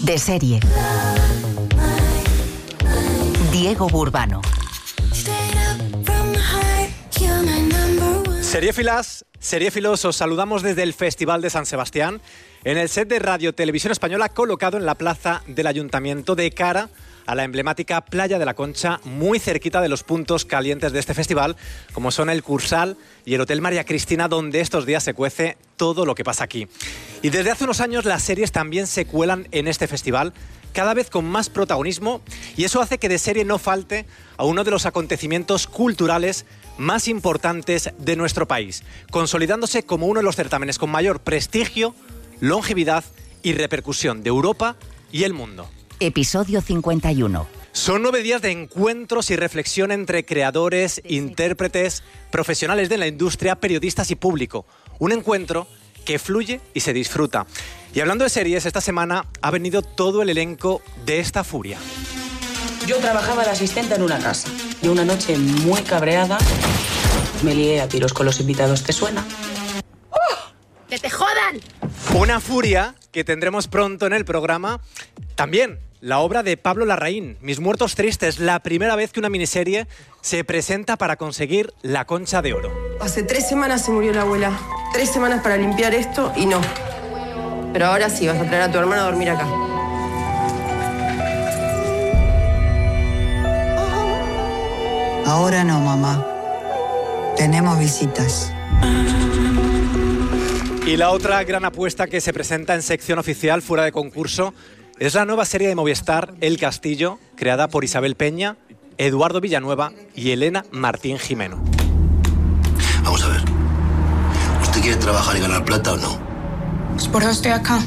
De serie. Diego Burbano. Seriéfilos, os saludamos desde el Festival de San Sebastián, en el set de Radio Televisión Española colocado en la plaza del Ayuntamiento de cara a la emblemática Playa de la Concha, muy cerquita de los puntos calientes de este festival, como son el Cursal y el Hotel María Cristina, donde estos días se cuece todo lo que pasa aquí. Y desde hace unos años las series también se cuelan en este festival, cada vez con más protagonismo, y eso hace que De Serie no falte a uno de los acontecimientos culturales más importantes de nuestro país, consolidándose como uno de los certámenes con mayor prestigio, longevidad y repercusión de Europa y el mundo. Episodio 51. Son 9 días de encuentros y reflexión entre creadores, intérpretes, profesionales de la industria, periodistas y público. Un encuentro que fluye y se disfruta. Y hablando de series, esta semana ha venido todo el elenco de esta furia. Yo trabajaba de asistente en una casa y una noche muy cabreada me lié a tiros con los invitados. ¿Te suena? ¡Oh! ¡Que te jodan! Una furia que tendremos pronto en el programa. También la obra de Pablo Larraín, Mis muertos tristes, la primera vez que una miniserie se presenta para conseguir la Concha de Oro. Hace 3 semanas se murió la abuela. 3 semanas para limpiar esto y no. Pero ahora sí, vas a traer a tu hermano a dormir acá. Ahora no, mamá. Tenemos visitas. Y la otra gran apuesta que se presenta en sección oficial fuera de concurso es la nueva serie de Movistar, El Castillo, creada por Isabel Peña, Eduardo Villanueva y Elena Martín Jimeno. Vamos a ver. ¿Usted quiere trabajar y ganar plata o no? Pues por eso estoy acá.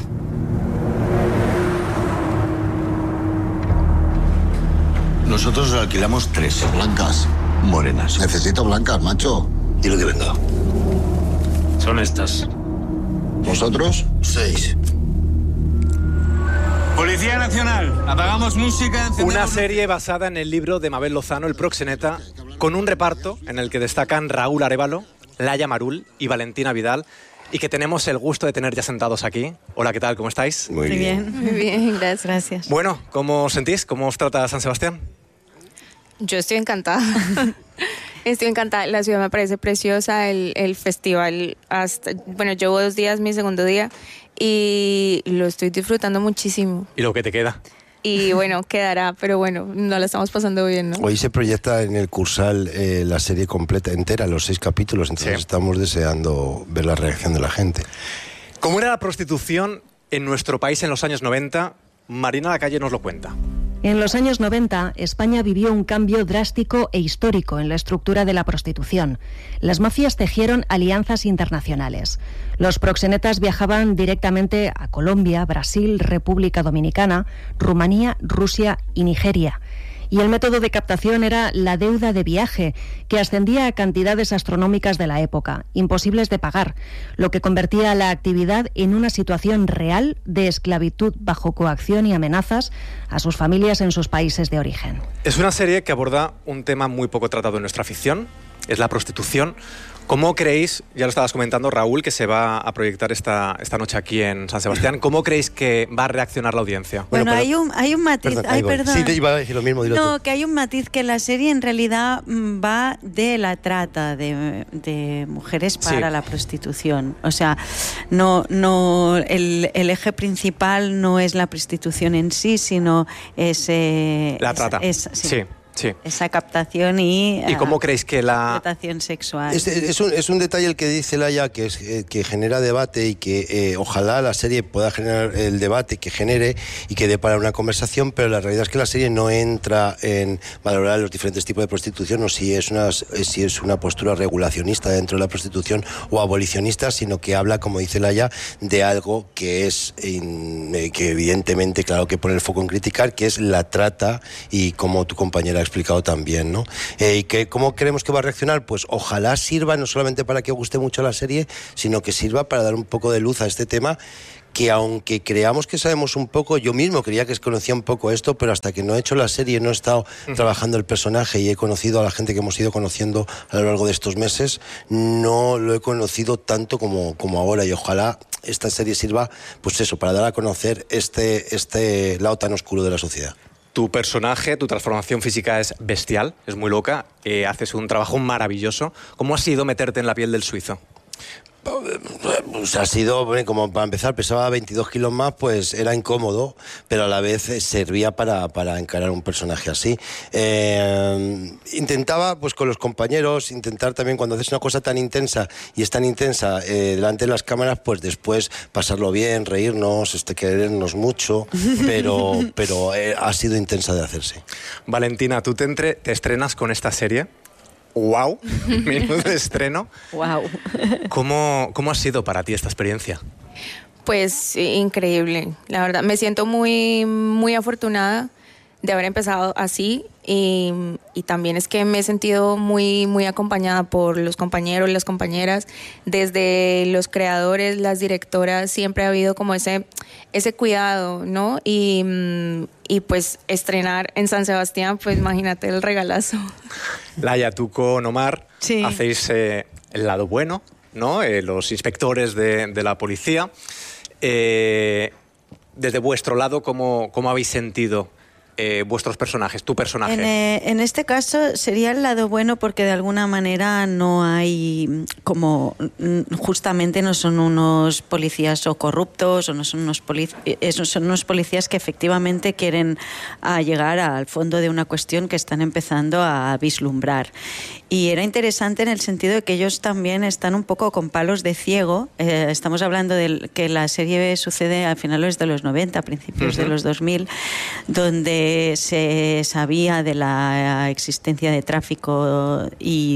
Nosotros alquilamos 3 blancas, morenas. Necesito blancas, macho. Dile que venga. Son estas. ¿Vosotros? 6. Policía Nacional, apagamos música. Una serie basada en el libro de Mabel Lozano, El Proxeneta, con un reparto en el que destacan Raúl Arévalo, Laia Marul y Valentina Vidal, y que tenemos el gusto de tener ya sentados aquí. Hola, ¿qué tal? ¿Cómo estáis? Muy bien, gracias. Bueno, ¿cómo os sentís? ¿Cómo os trata San Sebastián? Yo estoy encantada. Estoy encantada. La ciudad me parece preciosa. El festival, bueno, llevo 2 días, mi segundo día, y lo estoy disfrutando muchísimo. ¿Y lo que te queda? Y bueno, quedará, pero bueno, nos la estamos pasando bien, ¿no? Hoy se proyecta en el Cursal la serie completa, entera, los 6 capítulos, entonces sí, estamos deseando ver la reacción de la gente. ¿Cómo era la prostitución en nuestro país en los años 90? Marina Lacalle nos lo cuenta. En los años 90, España vivió un cambio drástico e histórico en la estructura de la prostitución. Las mafias tejieron alianzas internacionales. Los proxenetas viajaban directamente a Colombia, Brasil, República Dominicana, Rumanía, Rusia y Nigeria. Y el método de captación era la deuda de viaje, que ascendía a cantidades astronómicas de la época, imposibles de pagar, lo que convertía la actividad en una situación real de esclavitud bajo coacción y amenazas a sus familias en sus países de origen. Es una serie que aborda un tema muy poco tratado en nuestra ficción, es la prostitución. ¿Cómo creéis, ya lo estabas comentando Raúl, que se va a proyectar esta noche aquí en San Sebastián, cómo creéis que va a reaccionar la audiencia? Bueno, hay un matiz. Perdón. Sí, te iba a decir lo mismo. No, tú. Que hay un matiz, que la serie en realidad va de la trata de mujeres para la prostitución. O sea, el eje principal no es la prostitución en sí, sino es... la trata. Sí. Esa captación y cómo creéis que la explotación sexual. Es un detalle el que dice Laia, que genera debate y que ojalá la serie pueda generar el debate que genere y que dé para una conversación, pero la realidad es que la serie no entra en valorar los diferentes tipos de prostitución o si es una postura regulacionista dentro de la prostitución o abolicionista, sino que habla, como dice Laia, de algo que es que evidentemente, claro, que pone el foco en criticar, que es la trata, y como tu compañera ha explicado también, ¿no? Y que cómo creemos que va a reaccionar, pues ojalá sirva no solamente para que guste mucho la serie, sino que sirva para dar un poco de luz a este tema que aunque creamos que sabemos un poco, yo mismo creía que conocía un poco esto, pero hasta que no he hecho la serie, no he estado trabajando el personaje y he conocido a la gente que hemos ido conociendo a lo largo de estos meses, no lo he conocido tanto como ahora, y ojalá esta serie sirva, pues eso, para dar a conocer este lado tan oscuro de la sociedad. Tu personaje, tu transformación física es bestial, es muy loca, haces un trabajo maravilloso. ¿Cómo ha sido meterte en la piel del suizo? Pues ha sido, como para empezar, pesaba 22 kilos más, pues era incómodo, pero a la vez servía para encarar un personaje así. Intentaba, pues con los compañeros, intentar también cuando haces una cosa tan intensa y es tan intensa delante de las cámaras, pues después pasarlo bien, reírnos, querernos mucho, pero ha sido intensa de hacerse. Valentina, tú te estrenas con esta serie. ¡Wow! Minuto de estreno. ¡Wow! ¿Cómo ha sido para ti esta experiencia? Pues increíble, la verdad. Me siento muy, muy afortunada de haber empezado así y también es que me he sentido muy, muy acompañada por los compañeros, las compañeras, desde los creadores, las directoras, siempre ha habido como ese cuidado, ¿no? Y pues estrenar en San Sebastián, pues imagínate el regalazo. Laia, tú con Omar sí. hacéis el lado bueno, ¿no? Los inspectores de la policía. Desde vuestro lado, ¿cómo habéis sentido vuestros personajes, tu personaje? En este caso sería el lado bueno porque de alguna manera no hay como justamente no son unos policías o corruptos o no son unos son unos policías que efectivamente quieren llegar al fondo de una cuestión que están empezando a vislumbrar. Y era interesante en el sentido de que ellos también están un poco con palos de ciego. Estamos hablando de que la serie sucede a finales de los 90, principios de los 2000, donde se sabía de la existencia de tráfico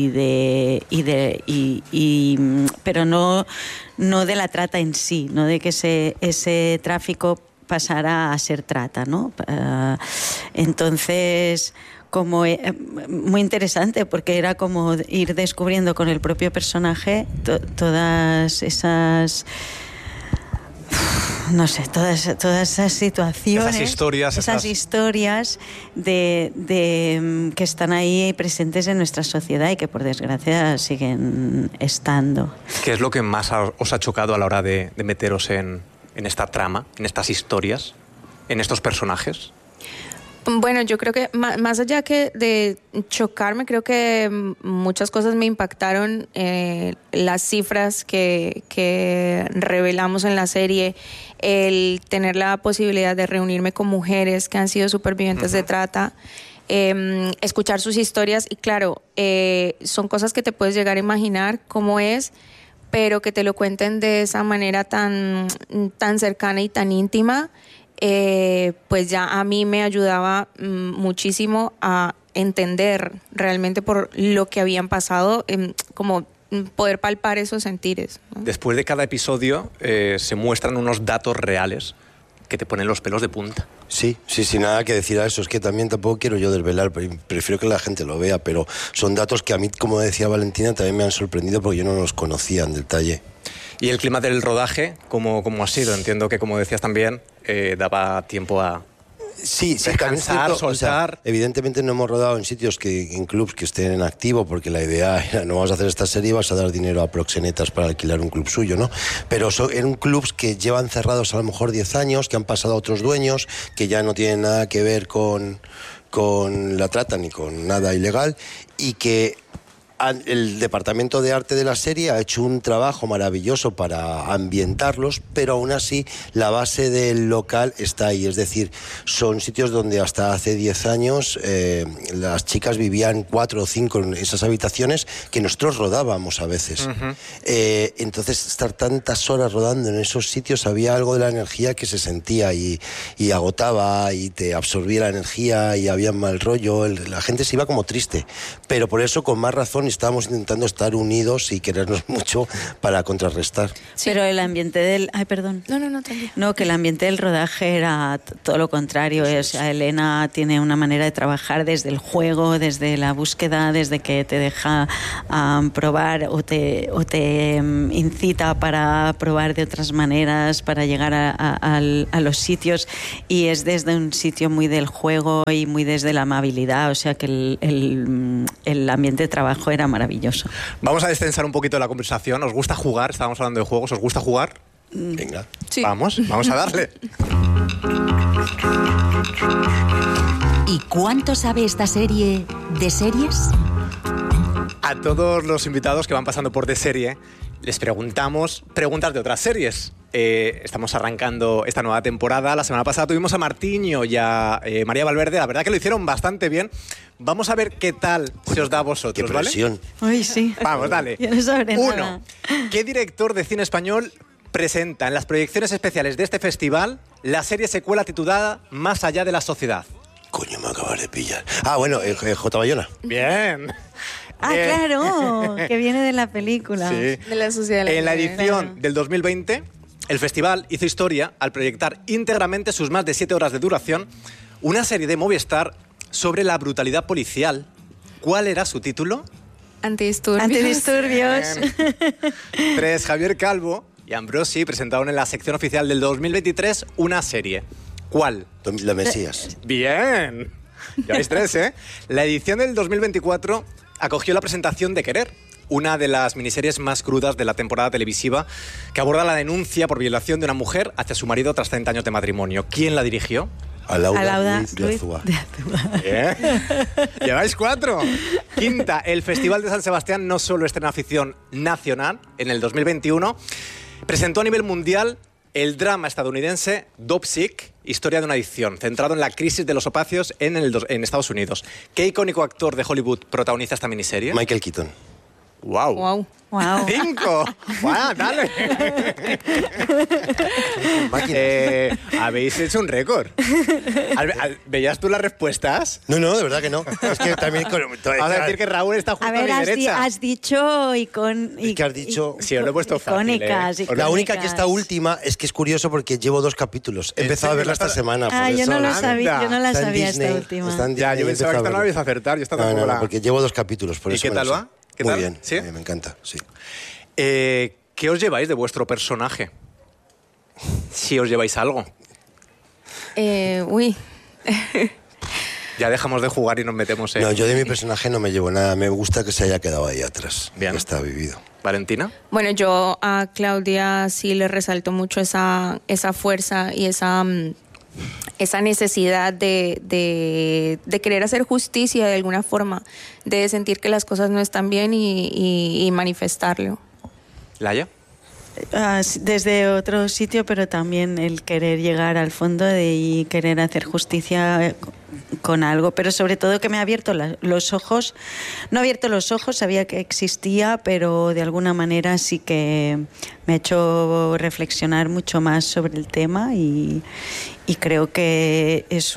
pero no de la trata en sí, no de que ese tráfico pasara a ser trata, ¿no? Entonces, como muy interesante porque era como ir descubriendo con el propio personaje todas esas, no sé, todas esas situaciones, esas historias de que están ahí presentes en nuestra sociedad y que por desgracia siguen estando. ¿Qué es lo que más os ha chocado a la hora de meteros en esta trama, en estas historias, en estos personajes? Bueno, yo creo que más allá que de chocarme, creo que muchas cosas me impactaron. Las cifras que revelamos en la serie, el tener la posibilidad de reunirme con mujeres que han sido supervivientes de trata, escuchar sus historias y claro, son cosas que te puedes llegar a imaginar cómo es, pero que te lo cuenten de esa manera tan cercana y tan íntima. Pues ya a mí me ayudaba muchísimo a entender realmente por lo que habían pasado, como poder palpar esos sentires, ¿no? Después de cada episodio se muestran unos datos reales que te ponen los pelos de punta. Sí, nada que decir a eso. Es que también tampoco quiero yo desvelar, prefiero que la gente lo vea, pero son datos que a mí, como decía Valentina, también me han sorprendido porque yo no los conocía en detalle. ¿Y el clima del rodaje, cómo ha sido? Entiendo que, como decías también, daba tiempo a descansar, soltar. O sea, evidentemente no hemos rodado en sitios en clubs que estén en activo, porque la idea era, no vamos a hacer esta serie, vas a dar dinero a proxenetas para alquilar un club suyo, ¿no? Pero eran clubs que llevan cerrados a lo mejor 10 años, que han pasado a otros dueños, que ya no tienen nada que ver con la trata ni con nada ilegal, y que el departamento de arte de la serie ha hecho un trabajo maravilloso para ambientarlos, pero aún así la base del local está ahí. Es decir, son sitios donde hasta hace 10 años las chicas vivían 4 o 5 en esas habitaciones que nosotros rodábamos a veces. Entonces, estar tantas horas rodando en esos sitios, había algo de la energía que se sentía y agotaba y te absorbía la energía y había mal rollo. La gente se iba como triste, pero por eso con más razón, y estábamos intentando estar unidos y querernos mucho para contrarrestar. Sí. Pero el ambiente del... Ay, perdón. No, tranquilo. No, que el ambiente del rodaje era todo lo contrario. O sea, Elena tiene una manera de trabajar desde el juego, desde la búsqueda, desde que te deja probar o te incita para probar de otras maneras, para llegar a los sitios, y es desde un sitio muy del juego y muy desde la amabilidad, o sea que el ambiente de trabajo era maravilloso. Vamos a destensar un poquito la conversación. ¿Os gusta jugar? Estábamos hablando de juegos. ¿Os gusta jugar? Venga. Sí. Vamos a darle. ¿Y cuánto sabe esta serie de series? A todos los invitados que van pasando por De Serie les preguntamos preguntas de otras series. Estamos arrancando esta nueva temporada. La semana pasada tuvimos a Martiño y a María Valverde. La verdad que lo hicieron bastante bien. Vamos a ver qué tal se os da a vosotros, qué presión. ¿Vale? Uy, sí. Vamos, dale. Yo no sabré nada. 1. ¿Qué director de cine español presenta en las proyecciones especiales de este festival la serie secuela titulada Más allá de la sociedad? Coño, me acabas de pillar. Bueno, J. Bayona. Bien. Claro, que viene de la película. Sí. De la sociedad. En la edición del 2020, el festival hizo historia al proyectar íntegramente sus más de 7 horas de duración una serie de Movistar sobre la brutalidad policial. ¿Cuál era su título? Antidisturbios. 3. Javier Calvo y Ambrosi presentaron en la sección oficial del 2023 una serie. ¿Cuál? La Mesías. Bien. Ya veis 3, ¿eh? La edición del 2024 acogió la presentación de Querer, una de las miniseries más crudas de la temporada televisiva, que aborda la denuncia por violación de una mujer hacia su marido tras 30 años de matrimonio. ¿Quién la dirigió? Alauda Ruiz de Azúa. Bien. Lleváis 4. 5. El Festival de San Sebastián no solo estrena ficción nacional en el 2021, presentó a nivel mundial el drama estadounidense Dope Sick, historia de una adicción, centrado en la crisis de los opiáceos en Estados Unidos. ¿Qué icónico actor de Hollywood protagoniza esta miniserie? Michael Keaton. ¡Wow! 5. ¡Wow! ¡Dale! Habéis hecho un récord. ¿Veías tú las respuestas? No, de verdad que no. Es que también... Vamos a decir que Raúl está justo a mi derecha. Has dicho Es que has dicho... Sí, os lo he puesto fácil, icónicas. La única que está última es que es curioso porque llevo 2 capítulos. He empezado a verla esta semana. Yo no la sabía Disney, esta última. Ya, yo pensaba que esta no la ibas a acertar. Yo no, porque llevo 2 capítulos. Por ¿Y eso qué tal va? ¿Qué Muy tal? bien, ¿Sí? me encanta, sí. ¿Qué os lleváis de vuestro personaje? Si os lleváis algo. Ya dejamos de jugar y nos metemos en... No, yo de mi personaje no me llevo nada. Me gusta que se haya quedado ahí atrás. Bien. Que está vivido. ¿Valentina? Bueno, yo a Claudia sí le resalto mucho esa fuerza y esa necesidad de querer hacer justicia de alguna forma, de sentir que las cosas no están bien y manifestarlo. ¿Laia? Desde otro sitio, pero también el querer llegar al fondo y querer hacer justicia con algo, pero sobre todo que me ha abierto los ojos. No ha abierto los ojos, sabía que existía, pero de alguna manera sí que me ha hecho reflexionar mucho más sobre el tema y creo que es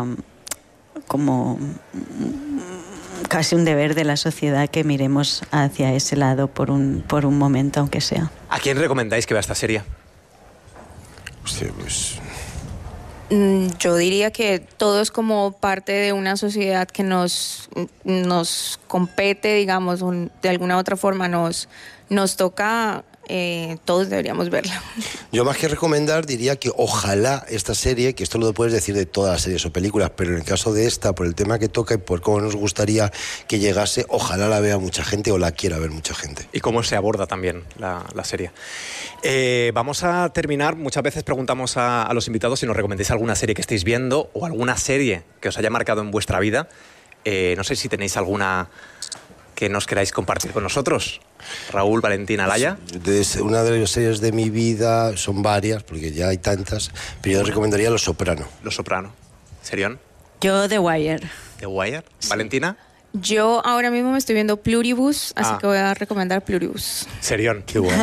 como casi un deber de la sociedad que miremos hacia ese lado por un momento, aunque sea. ¿A quién recomendáis que vea esta serie? Hostia, pues... Yo diría que todos como parte de una sociedad que nos compete, digamos, de alguna otra forma nos toca, todos deberíamos verla. Yo más que recomendar diría que ojalá esta serie, que esto lo puedes decir de todas las series o películas, pero en el caso de esta, por el tema que toca y por cómo nos gustaría que llegase, ojalá la vea mucha gente o la quiera ver mucha gente. Y cómo se aborda también la serie. Vamos a terminar. Muchas veces preguntamos a los invitados si nos recomendáis alguna serie que estéis viendo o alguna serie que os haya marcado en vuestra vida. No sé si tenéis alguna que nos queráis compartir con nosotros. Raúl, Valentina, Laia. Una de las series de mi vida, son varias, porque ya hay tantas, pero yo recomendaría Los Soprano. Los Soprano. ¿Serión? Yo The Wire. ¿The Wire? Sí. ¿Valentina? Yo ahora mismo me estoy viendo Pluribus, así que voy a recomendar Pluribus. Serión. Qué bueno.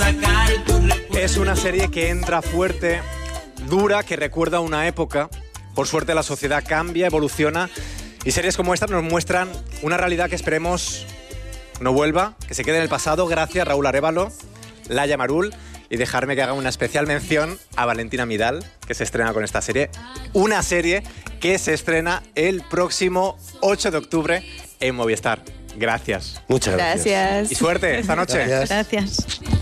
Es una serie que entra fuerte, dura, que recuerda una época Por suerte la sociedad cambia, evoluciona y series como esta nos muestran una realidad que esperemos no vuelva, que se quede en el pasado. Gracias Raúl Arévalo, Laia Marul, y dejarme que haga una especial mención a Valentina Midal, que se estrena con esta serie. Una serie que se estrena el próximo 8 de octubre en Movistar. Gracias. Muchas gracias. Gracias. Y suerte esta noche. Gracias.